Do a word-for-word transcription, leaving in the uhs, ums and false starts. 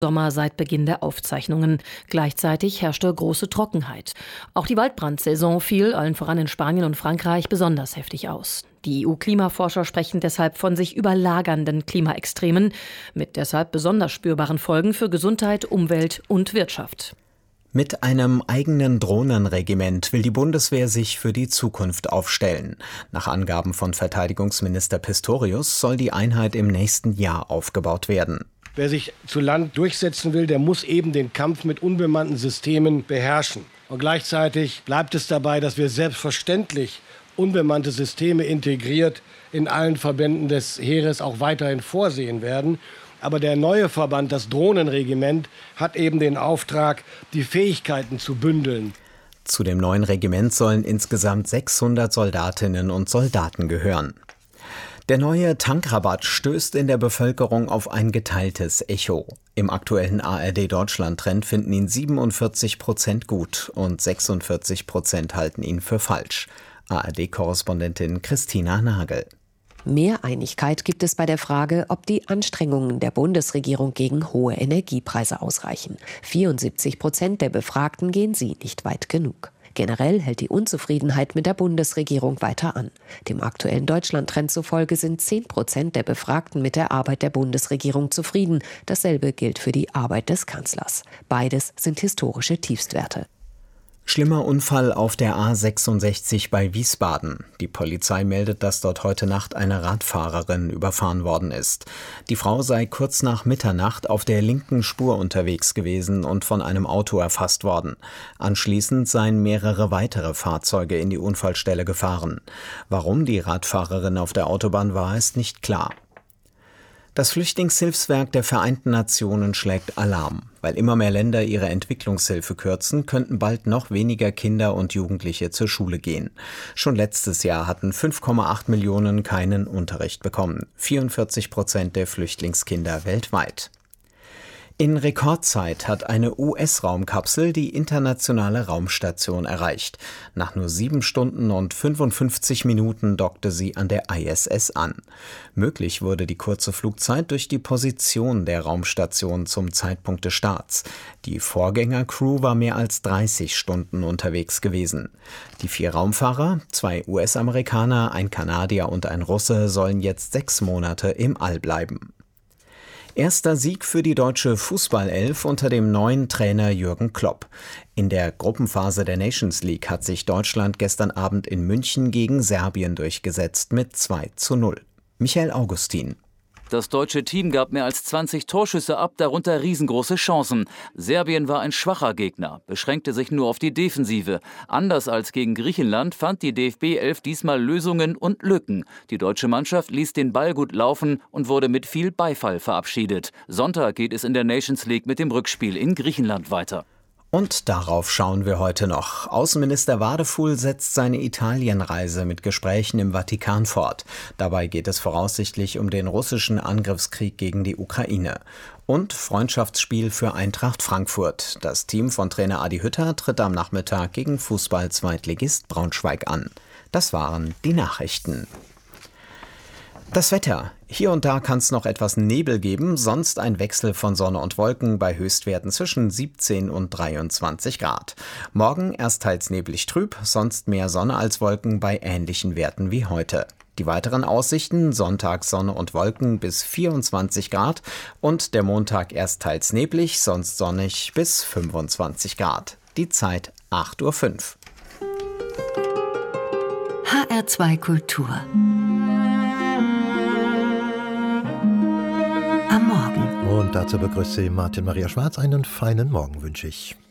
Sommer seit Beginn der Aufzeichnungen. Gleichzeitig herrschte große Trockenheit. Auch die Waldbrandsaison fiel, allen voran in Spanien und Frankreich, besonders heftig aus. Die E U-Klimaforscher sprechen deshalb von sich überlagernden Klimaextremen mit deshalb besonders spürbaren Folgen für Gesundheit, Umwelt und Wirtschaft. Mit einem eigenen Drohnenregiment will die Bundeswehr sich für die Zukunft aufstellen. Nach Angaben von Verteidigungsminister Pistorius soll die Einheit im nächsten Jahr aufgebaut werden. Wer sich zu Land durchsetzen will, der muss eben den Kampf mit unbemannten Systemen beherrschen. Und gleichzeitig bleibt es dabei, dass wir selbstverständlich unbemannte Systeme integriert in allen Verbänden des Heeres auch weiterhin vorsehen werden. Aber der neue Verband, das Drohnenregiment, hat eben den Auftrag, die Fähigkeiten zu bündeln. Zu dem neuen Regiment sollen insgesamt sechshundert Soldatinnen und Soldaten gehören. Der neue Tankrabatt stößt in der Bevölkerung auf ein geteiltes Echo. Im aktuellen A R D-Deutschland-Trend finden ihn siebenundvierzig Prozent gut und sechsundvierzig Prozent halten ihn für falsch. A R D-Korrespondentin Christina Nagel. Mehr Einigkeit gibt es bei der Frage, ob die Anstrengungen der Bundesregierung gegen hohe Energiepreise ausreichen. vierundsiebzig Prozent der Befragten gehen sie nicht weit genug. Generell hält die Unzufriedenheit mit der Bundesregierung weiter an. Dem aktuellen Deutschland-Trend zufolge sind zehn Prozent der Befragten mit der Arbeit der Bundesregierung zufrieden. Dasselbe gilt für die Arbeit des Kanzlers. Beides sind historische Tiefstwerte. Schlimmer Unfall auf der A sechsundsechzig bei Wiesbaden. Die Polizei meldet, dass dort heute Nacht eine Radfahrerin überfahren worden ist. Die Frau sei kurz nach Mitternacht auf der linken Spur unterwegs gewesen und von einem Auto erfasst worden. Anschließend seien mehrere weitere Fahrzeuge in die Unfallstelle gefahren. Warum die Radfahrerin auf der Autobahn war, ist nicht klar. Das Flüchtlingshilfswerk der Vereinten Nationen schlägt Alarm. Weil immer mehr Länder ihre Entwicklungshilfe kürzen, könnten bald noch weniger Kinder und Jugendliche zur Schule gehen. Schon letztes Jahr hatten fünf Komma acht Millionen keinen Unterricht bekommen. vierundvierzig Prozent der Flüchtlingskinder weltweit. In Rekordzeit hat eine U S-Raumkapsel die internationale Raumstation erreicht. Nach nur sieben Stunden und fünfundfünfzig Minuten dockte sie an der I S S an. Möglich wurde die kurze Flugzeit durch die Position der Raumstation zum Zeitpunkt des Starts. Die Vorgängercrew war mehr als dreißig Stunden unterwegs gewesen. Die vier Raumfahrer, zwei U S-Amerikaner, ein Kanadier und ein Russe, sollen jetzt sechs Monate im All bleiben. Erster Sieg für die deutsche Fußballelf unter dem neuen Trainer Jürgen Klopp. In der Gruppenphase der Nations League hat sich Deutschland gestern Abend in München gegen Serbien durchgesetzt mit zwei zu null. Michael Augustin. Das deutsche Team gab mehr als zwanzig Torschüsse ab, darunter riesengroße Chancen. Serbien war ein schwacher Gegner, beschränkte sich nur auf die Defensive. Anders als gegen Griechenland fand die D F B-Elf diesmal Lösungen und Lücken. Die deutsche Mannschaft ließ den Ball gut laufen und wurde mit viel Beifall verabschiedet. Sonntag geht es in der Nations League mit dem Rückspiel in Griechenland weiter. Und darauf schauen wir heute noch. Außenminister Wadefuhl setzt seine Italienreise mit Gesprächen im Vatikan fort. Dabei geht es voraussichtlich um den russischen Angriffskrieg gegen die Ukraine. Und Freundschaftsspiel für Eintracht Frankfurt. Das Team von Trainer Adi Hütter tritt am Nachmittag gegen Fußball-Zweitligist Braunschweig an. Das waren die Nachrichten. Das Wetter. Hier und da kann es noch etwas Nebel geben, sonst ein Wechsel von Sonne und Wolken bei Höchstwerten zwischen siebzehn und dreiundzwanzig Grad. Morgen erst teils neblig trüb, sonst mehr Sonne als Wolken bei ähnlichen Werten wie heute. Die weiteren Aussichten: Sonntag Sonne und Wolken bis vierundzwanzig Grad und der Montag erst teils neblig, sonst sonnig bis fünfundzwanzig Grad. Die Zeit acht Uhr fünf. H R zwei Kultur. Am Morgen. Und dazu begrüßt Sie Martin Maria Schwarz. Einen feinen Morgen wünsche ich.